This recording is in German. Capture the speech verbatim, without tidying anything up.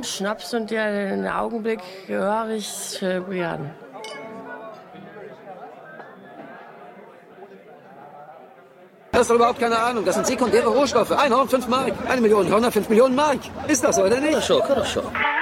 Schnaps und den Augenblick höre ich zelebrieren. Du hast doch überhaupt keine Ahnung. Das sind sekundäre Rohstoffe. Ein Horn, fünf Mark. Eine Million Hörner, fünf Millionen Mark. Ist das so, oder nicht? Kann doch schon, kann doch schon.